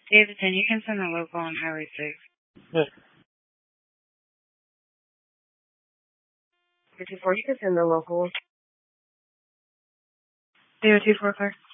Davidson, you can send the local on Highway 6. Yeah. 54, you can send the local. 0244.